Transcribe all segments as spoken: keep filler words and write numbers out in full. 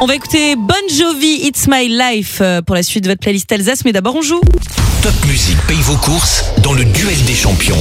On va écouter Bon Jovi, It's My Life pour la suite de votre playlist Alsace, mais d'abord on joue. Top Music paye vos courses dans le duel des champions.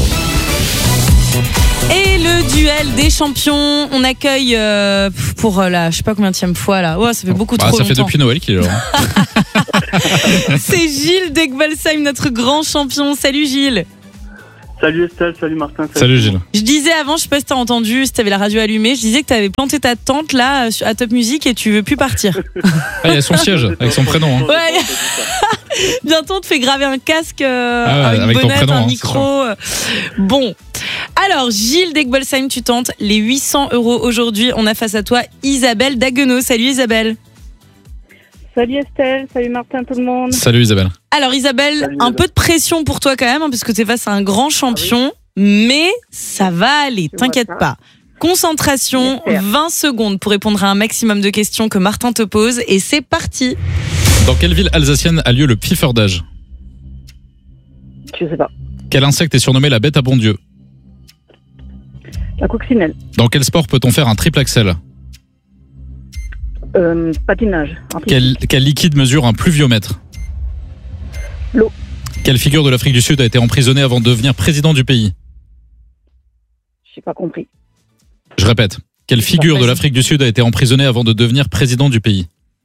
Et le duel des champions, on accueille euh, pour la, je sais pas combienième fois là. Ouais, ça fait beaucoup bah, trop ça longtemps. Ça fait depuis Noël qu'il est là. C'est Gilles d'Egbolsheim, notre grand champion. Salut Gilles. Salut Estelle, salut Martin. Salut, salut Gilles. Je disais avant, je sais pas si t'as entendu, si t'avais la radio allumée, je disais que t'avais planté ta tente là à Top Music et tu veux plus partir. Ah, il y a son siège avec son prénom. Hein. Ouais. Bientôt on te fait graver un casque, euh, ah ouais, une avec bonnette, ton prénom, un hein, micro. Bon. Alors Gilles d'Egbolsheim, tu tentes les huit cents euros aujourd'hui. On a face à toi Isabelle d'Haguenau. Salut Isabelle. Salut Estelle, salut Martin, tout le monde. Salut Isabelle. Alors Isabelle, salut, un peu de pression pour toi quand même, hein, parce que tu es face à un grand champion, mais ça va aller, t'inquiète pas. Concentration, vingt secondes pour répondre à un maximum de questions que Martin te pose, et c'est parti. Dans quelle ville alsacienne a lieu le pfifferdage ? Je sais pas. Quel insecte est surnommé la bête à bon Dieu ? La coccinelle. Dans quel sport peut-on faire un triple axel ? Euh, patinage. Quel, quel liquide mesure un pluviomètre ? L'eau. Quelle figure de l'Afrique du Sud a été emprisonnée avant de devenir président du pays ? J'ai pas compris. Je répète. Quelle figure de l'Afrique du Sud a été emprisonnée avant de devenir président du pays ?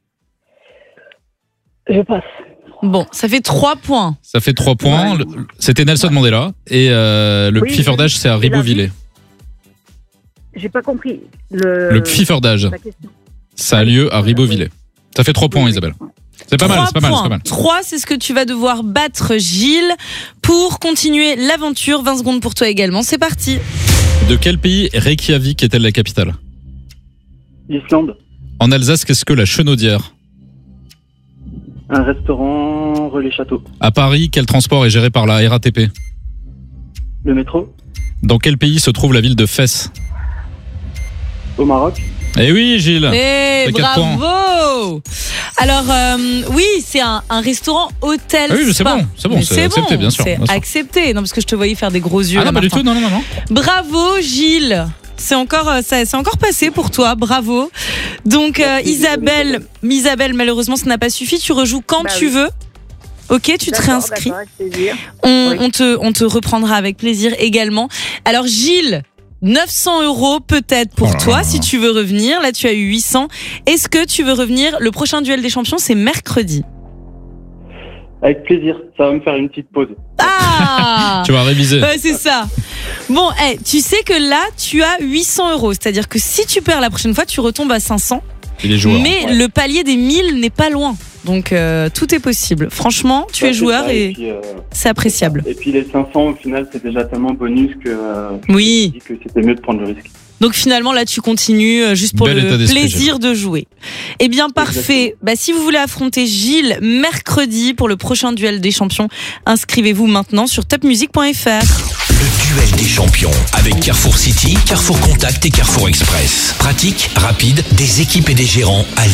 Je passe. Bon, ça fait trois points. Ça fait trois points. Ouais. C'était Nelson Mandela. Et euh, le oui, pfifferdage, c'est à Ribeauvillé. J'ai pas compris. Le, le pfifferdage, ça a lieu à Ribeauvillé. Ça fait trois points, Isabelle. C'est pas mal, c'est pas mal, c'est pas mal. trois, c'est ce que tu vas devoir battre Gilles pour continuer l'aventure. vingt secondes pour toi également. C'est parti. De quel pays Reykjavik est-elle la capitale ? L'Islande. En Alsace, qu'est-ce que la chenaudière ? Un restaurant relais château. À Paris, quel transport est géré par la R A T P ? Le métro. Dans quel pays se trouve la ville de Fès ? Au Maroc. Eh oui, Gilles. Eh, bravo. Alors, euh, oui, c'est un, un restaurant hôtel. Ah oui, c'est bon, c'est bon, c'est, c'est accepté, bon, bien sûr. C'est bien sûr. accepté. Non, parce que je te voyais faire des gros yeux. Ah là, non, pas du Martin. tout, non, non, non. Bravo, Gilles. C'est encore, ça, c'est encore passé pour toi, bravo. Donc, euh, Isabelle, Isabelle, malheureusement, ça n'a pas suffi. Tu rejoues quand bah tu oui. veux. Ok, tu te réinscris. On, oui. on, te, on te reprendra avec plaisir également. Alors, Gilles, neuf cents euros peut-être pour oh toi si tu veux revenir. Là, tu as eu huit cents. Est-ce que tu veux revenir ? Le prochain duel des champions, c'est mercredi. Avec plaisir, ça va me faire une petite pause. Ah. Tu vas réviser. Ouais, c'est ça. Bon, hey, tu sais que là, tu as huit cents euros. C'est-à-dire que si tu perds la prochaine fois, tu retombes à cinq cents. Et les joueurs. Mais ouais. le palier des mille n'est pas loin. Donc, euh, tout est possible. Franchement, tu Ouais, es joueur ça, et, et puis, euh, c'est appréciable. Et puis les cinq cents, au final, c'est déjà tellement bonus que, euh, Oui. je me suis dit que c'était mieux de prendre le risque. Donc finalement là tu continues euh, juste pour Bel état le d'esprit, plaisir de jouer. Eh bien parfait. Bah, si vous voulez affronter Gilles mercredi pour le prochain duel des champions, inscrivez-vous maintenant sur top music point f r. Le duel des champions avec Carrefour City, Carrefour Contact et Carrefour Express. Pratique, rapide, des équipes et des gérants à